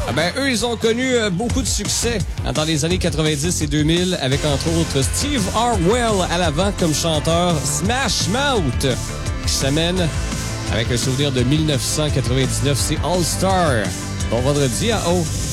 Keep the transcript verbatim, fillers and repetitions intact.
Ah ben, eux, ils ont connu euh, beaucoup de succès dans les années quatre-vingt-dix et deux mille, avec entre autres Steve Harwell à l'avant comme chanteur, Smash Mouth, qui s'amène avec un souvenir de mille neuf cent quatre-vingt-dix-neuf, c'est All Star. Bon vendredi à haut.